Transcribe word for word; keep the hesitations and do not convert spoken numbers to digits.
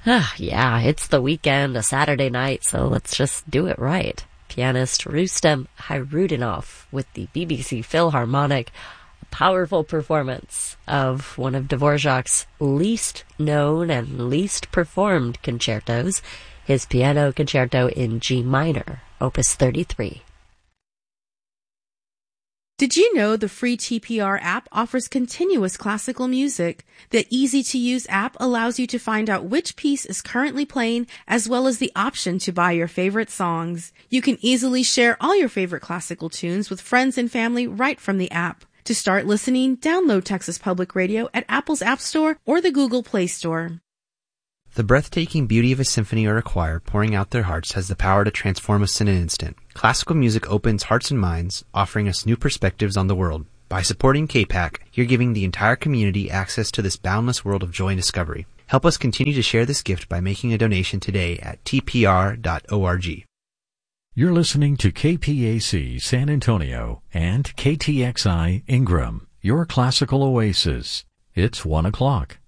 Ah, yeah, it's the weekend, a Saturday night, so let's just do it right. Pianist Rustem Hayruddinov with the B B C Philharmonic, a powerful performance of one of Dvorak's least known and least performed concertos, his Piano Concerto in G minor, Opus thirty-three. Did you know the free T P R app offers continuous classical music? The easy-to-use app allows you to find out which piece is currently playing, as well as the option to buy your favorite songs. You can easily share all your favorite classical tunes with friends and family right from the app. To start listening, download Texas Public Radio at Apple's App Store or the Google Play Store. The breathtaking beauty of a symphony or a choir pouring out their hearts has the power to transform us in an instant. Classical music opens hearts and minds, offering us new perspectives on the world. By supporting K PAC, you're giving the entire community access to this boundless world of joy and discovery. Help us continue to share this gift by making a donation today at t p r dot org. You're listening to K P A C San Antonio and K T X I Ingram, your classical oasis. It's one o'clock.